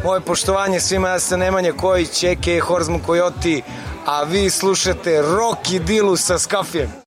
Moje poštovanje svima, ja sam Nemanja Kojić, a.k.a. Horseman Coyote, a vi slušate Rocky Dilu sa Skafijem.